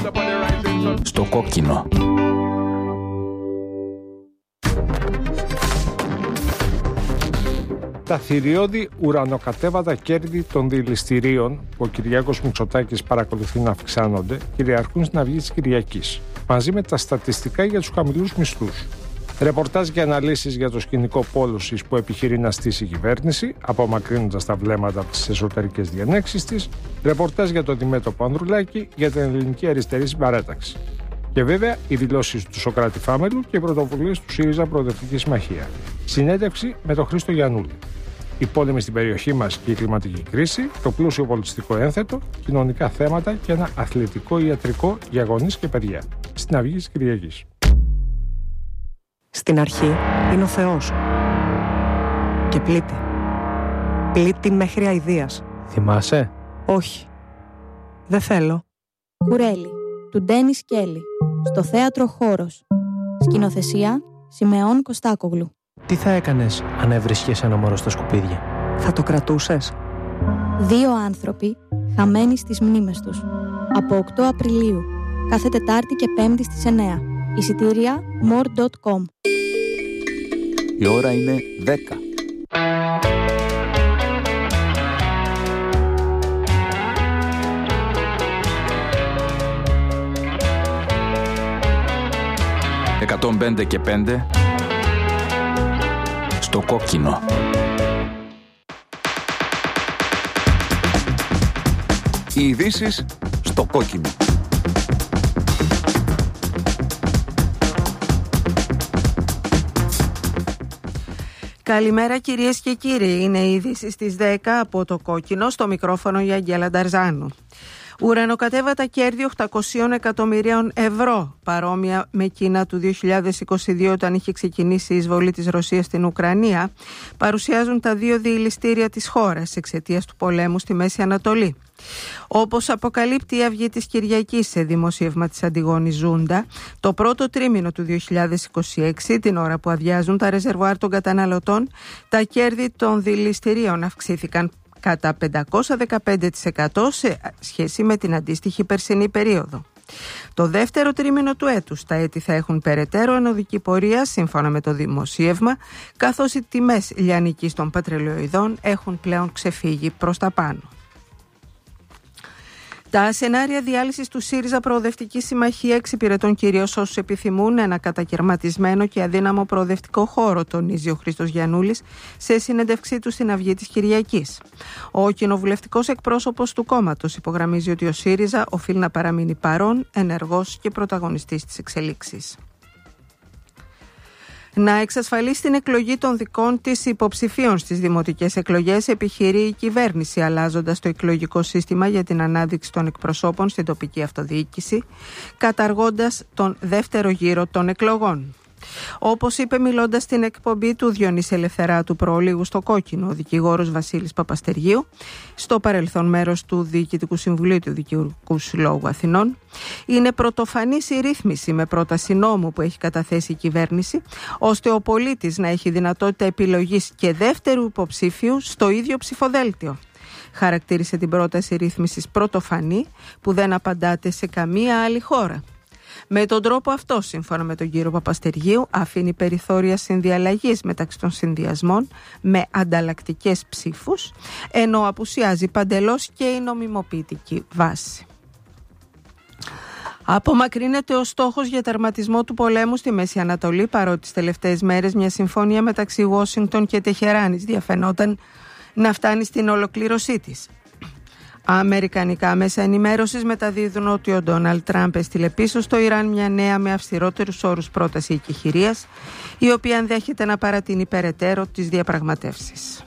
Στο κόκκινο. Τα θηριώδη ουρανοκατέβατα κέρδη των δηληστηρίων που ο Κυριάκος Μητσοτάκης παρακολουθεί να αυξάνονται κυριαρχούν στην Αυγή της Κυριακής, μαζί με τα στατιστικά για τους χαμηλούς μισθούς. Ρεπορτάζ και αναλύσεις για το σκηνικό πόλωσης που επιχειρεί να στήσει η κυβέρνηση, απομακρύνοντας τα βλέμματα από τις εσωτερικές διενέξεις της. Ρεπορτάζ για το αντιμέτωπο Ανδρουλάκη για την ελληνική αριστερή συμπαράταξη. Και βέβαια οι δηλώσεις του Σωκράτη Φάμελου και οι πρωτοβουλίες του ΣΥΡΙΖΑ Προοδευτική Συμμαχία. Συνέντευξη με τον Χρήστο Γιαννούλη. Οι πόλεμοι στην περιοχή μας και η κλιματική κρίση, το πλούσιο πολιτιστικό ένθετο, κοινωνικά θέματα και ένα αθλητικό ιατρικό για γονείς και παιδιά. Στην Αυγή της Κυριακής. Στην αρχή είναι ο Θεός. Και πλήττει. Πλήττει μέχρι αηδίας. Θυμάσαι? Όχι. Δεν θέλω. Κουρέλι, του Ντένις Κέλλη. Στο θέατρο Χώρος. Σκηνοθεσία Σιμεών Κωστάκογλου. Τι θα έκανες αν έβρισκες ένα μωρό στα σκουπίδια? Θα το κρατούσες? 2 άνθρωποι χαμένοι στις μνήμες τους. Από 8 Απριλίου. Κάθε Τετάρτη και Πέμπτη στις 9. Εισιτήρια more.com. Η ώρα είναι 10. «105 και 5» στο κόκκινο. Οι ειδήσεις στο κόκκινο. Καλημέρα κυρίες και κύριοι, είναι οι ειδήσεις στις 10 από το κόκκινο, στο μικρόφωνο η Αγγέλα Νταρζάνου. Ουρανοκατέβατα κέρδη 800 εκατομμυρίων ευρώ, παρόμοια με εκείνα του 2022 όταν είχε ξεκινήσει η εισβολή της Ρωσίας στην Ουκρανία, παρουσιάζουν τα 2 διηληστήρια της χώρας εξαιτίας του πολέμου στη Μέση Ανατολή. Όπως αποκαλύπτει η Αυγή της Κυριακής σε δημοσίευμα της Αντιγόνης Ζούντα, το πρώτο τρίμηνο του 2026, την ώρα που αδειάζουν τα ρεζερβουάρ των καταναλωτών, τα κέρδη των διηληστηρίων αυξήθηκαν κατά 515% σε σχέση με την αντίστοιχη περσινή περίοδο. Το δεύτερο τρίμηνο του έτους τα έτη θα έχουν περαιτέρω ανωδική πορεία σύμφωνα με το δημοσίευμα, καθώς οι τιμές λιανικής των πετρελαιοειδών έχουν πλέον ξεφύγει προς τα πάνω. Τα σενάρια διάλυσης του ΣΥΡΙΖΑ Προοδευτική Συμμαχία εξυπηρετούν κυρίως όσους επιθυμούν ένα κατακαιρματισμένο και αδύναμο προοδευτικό χώρο, τονίζει ο Χρήστος Γιαννούλης σε συνέντευξή του στην Αυγή της Κυριακής. Ο κοινοβουλευτικός εκπρόσωπος του κόμματος υπογραμμίζει ότι ο ΣΥΡΙΖΑ οφείλει να παραμείνει παρόν, ενεργός και πρωταγωνιστής της εξελίξης. Να εξασφαλίσει την εκλογή των δικών της υποψηφίων στις δημοτικές εκλογές επιχειρεί η κυβέρνηση, αλλάζοντας το εκλογικό σύστημα για την ανάδειξη των εκπροσώπων στην τοπική αυτοδιοίκηση, καταργώντας τον δεύτερο γύρο των εκλογών. Όπως είπε μιλώντας στην εκπομπή του Διονύση Ελευθεράτου προλίγου στο κόκκινο, ο δικηγόρος Βασίλης Παπαστεργίου, στο παρελθόν μέρος του Διοικητικού Συμβουλίου του Δικηγορικού Συλλόγου Αθηνών, είναι πρωτοφανής η ρύθμιση με πρόταση νόμου που έχει καταθέσει η κυβέρνηση, ώστε ο πολίτης να έχει δυνατότητα επιλογής και δεύτερου υποψήφιου στο ίδιο ψηφοδέλτιο. Χαρακτήρισε την πρόταση ρύθμισης πρωτοφανή που δεν απαντάται σε καμία άλλη χώρα. Με τον τρόπο αυτό, σύμφωνα με τον κύριο Παπαστεργίου, αφήνει περιθώρια συνδιαλλαγής μεταξύ των συνδυασμών με ανταλλακτικές ψήφους, ενώ απουσιάζει παντελώς και η νομιμοποιητική βάση. Απομακρύνεται ο στόχος για τερματισμό του πολέμου στη Μέση Ανατολή, παρότι τις τελευταίες μέρες μια συμφωνία μεταξύ Ουάσιγκτον και Τεχεράνης διαφαινόταν να φτάνει στην ολοκλήρωσή της. Αμερικανικά μέσα ενημέρωσης μεταδίδουν ότι ο Ντόναλντ Τραμπ έστειλε πίσω στο Ιράν μια νέα με αυστηρότερους όρους πρόταση εκεχηρίας, η οποία ενδέχεται να παρατείνει περαιτέρω τις διαπραγματεύσεις.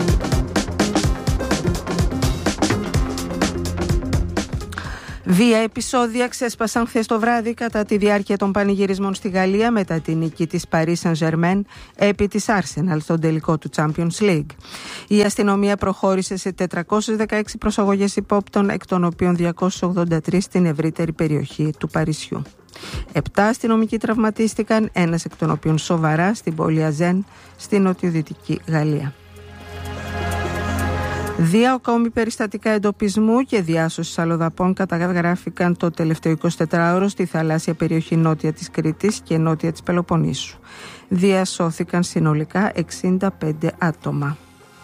Βία επεισόδια ξέσπασαν χθες το βράδυ κατά τη διάρκεια των πανηγυρισμών στη Γαλλία μετά την νίκη της Paris Saint-Germain επί της Arsenal στον τελικό του Champions League. Η αστυνομία προχώρησε σε 416 προσαγωγές υπόπτων, εκ των οποίων 283 στην ευρύτερη περιοχή του Παρισιού. 7 αστυνομικοί τραυματίστηκαν, ένας εκ των οποίων σοβαρά στην πόλη Αζέν, στην νοτιοδυτική Γαλλία. 2 ακόμη περιστατικά εντοπισμού και διάσωσης αλλοδαπών καταγράφηκαν το τελευταίο 24ωρο στη θαλάσσια περιοχή νότια της Κρήτης και νότια της Πελοποννήσου. Διασώθηκαν συνολικά 65 άτομα.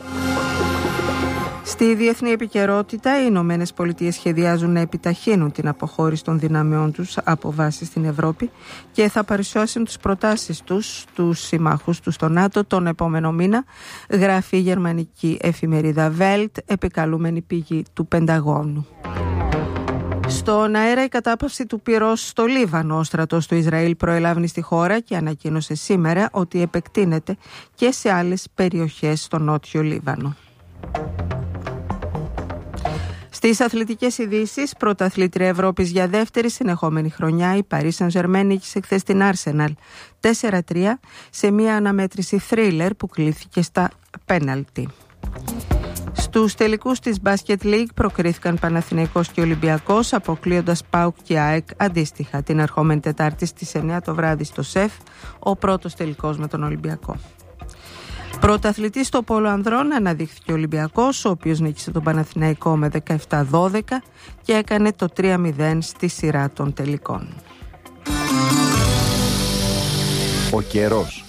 Στη διεθνή επικαιρότητα, οι Ηνωμένες Πολιτείες σχεδιάζουν να επιταχύνουν την αποχώρηση των δυνάμεών τους από βάσεις στην Ευρώπη και θα παρουσιάσουν τις προτάσεις τους στους συμμάχους τους στο ΝΑΤΟ τον επόμενο μήνα, γράφει η γερμανική εφημερίδα Welt, επικαλούμενη πηγή του Πενταγώνου. Στον αέρα η κατάπαυση του πυρός στο Λίβανο. Ο στρατός του Ισραήλ προελάβει στη χώρα και ανακοίνωσε σήμερα ότι επεκτείνεται και σε άλλες περιοχές στο νότιο Λίβανο. Στις αθλητικές ειδήσεις, πρωταθλήτρια Ευρώπης για δεύτερη συνεχόμενη χρονιά, η Paris Saint-Germain νίκησε χθες την Arsenal 4-3 σε μια αναμέτρηση θρίλερ που κλήθηκε στα πέναλτι. Στους τελικούς της Basket League προκρίθηκαν Παναθηναϊκός και Ολυμπιακός, αποκλείοντας ΠΑΟΚ και ΑΕΚ αντίστοιχα την ερχόμενη Τετάρτη στις 9 το βράδυ στο ΣΕΦ, ο πρώτος τελικός με τον Ολυμπιακό. Πρωταθλητής στο πόλο ανδρών αναδείχθηκε ο Ολυμπιακός, ο οποίος νίκησε τον Παναθηναϊκό με 17-12 και έκανε το 3-0 στη σειρά των τελικών. Ο καιρός.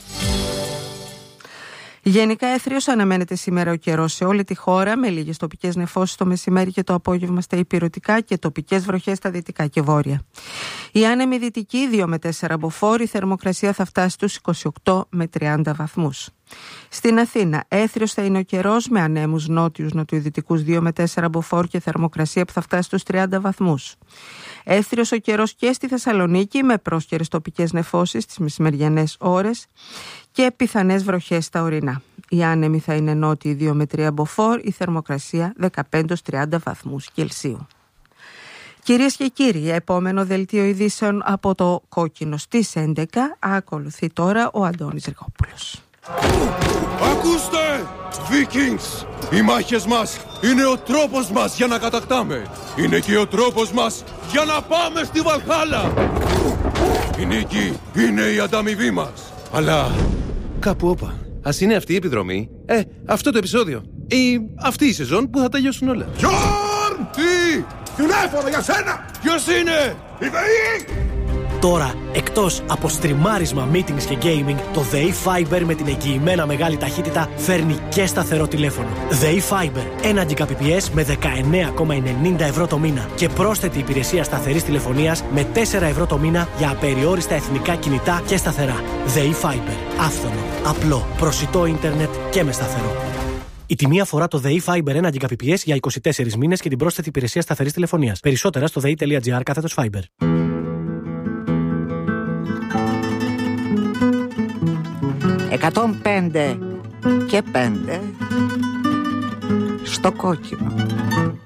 Γενικά έθριος αναμένεται σήμερα ο καιρός σε όλη τη χώρα, με λίγες τοπικές νεφώσεις το μεσημέρι και το απόγευμα στα υπηρετικά και τοπικές βροχές στα δυτικά και βόρεια. Η άνεμη δυτική 2 με 4 μποφόρ, η θερμοκρασία θα φτάσει στους 28 με 30 βαθμούς. Στην Αθήνα έθριος θα είναι ο καιρός με ανέμους νότιους νοτιοδυτικούς 2 με 4 μποφόρ και θερμοκρασία που θα φτάσει στους 30 βαθμούς. Έθριος ο καιρός και στη Θεσσαλονίκη με πρόσκαιρες τοπικές νεφώσεις τις μεσημεριανές ώρες και πιθανές βροχές στα ορεινά. Οι άνεμοι θα είναι νότιοι 2 με 3 μποφόρ, η θερμοκρασία 15-30 βαθμούς Κελσίου. Κυρίες και κύριοι, επόμενο δελτίο ειδήσεων από το Κόκκινο στις 11. Ακολουθεί τώρα ο Αντώνης Ριγόπουλος. Ακούστε, Vikings! Οι μάχες μας είναι ο τρόπος μας για να κατακτάμε. Είναι και ο τρόπος μας για να πάμε στη Βαλχάλα. Η νίκη είναι η ανταμοιβή μας. Αλλά κάπου όπα. Ας είναι αυτή η επιδρομή, αυτό το επεισόδιο ή αυτή η σεζόν που θα τελειώσουν όλα. Γιόρν! Τι! Τηλέφωνο για σένα! Ποιος είναι? Η ΔΕΗ! Τώρα, εκτός από στριμάρισμα, meetings και gaming, το ΔΕΗ Fiber με την εγγυημένα μεγάλη ταχύτητα φέρνει και σταθερό τηλέφωνο. ΔΕΗ Fiber, 1 Gbps με 19,90 ευρώ το μήνα και πρόσθετη υπηρεσία σταθερής τηλεφωνίας με 4 ευρώ το μήνα για απεριόριστα εθνικά κινητά και σταθερά. ΔΕΗ Fiber, άφθονο, απλό, προσιτό ίντερνετ και με σταθερό. Η τιμή αφορά το ΔΕΗ Fiber 1 Gbps για 24 μήνες και την πρόσθετη υπηρεσία σταθερής τηλεφωνίας. Περισσότερα στο dei.gr/Fiber. 105 και 5 στο Κόκκινο.